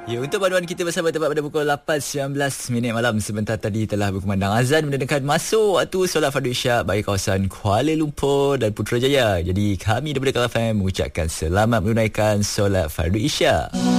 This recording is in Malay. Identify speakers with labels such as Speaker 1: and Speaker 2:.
Speaker 1: Ya, untuk paduan kita bersama tepat pada pukul 8.19 malam. Sebentar tadi telah berkumandang azan menandakan masuk waktu solat fardu isyak bagi kawasan Kuala Lumpur dan Putrajaya. Jadi kami daripada Kala FM mengucapkan selamat menunaikan solat fardu isyak.